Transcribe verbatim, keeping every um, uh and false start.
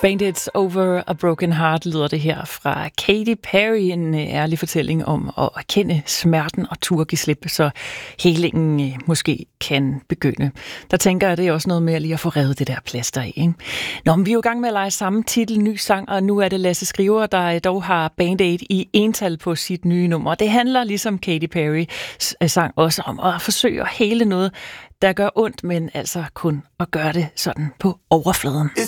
Band-Aids Over a Broken Heart lyder det her fra Katy Perry, en ærlig fortælling om at erkende smerten og turde give slip, så helingen måske kan begynde. Der tænker jeg, det er også noget med lige at få revet det der plaster af, ikke? Nå, men vi er jo i gang med at lege samme titel, ny sang, og nu er det Lasse Skriver, der dog har Band-Aid i ental på sit nye nummer. Det handler ligesom Katy Perry sang også om at forsøge at hele noget, der gør ondt, men altså kun at gøre det sådan på overfladen.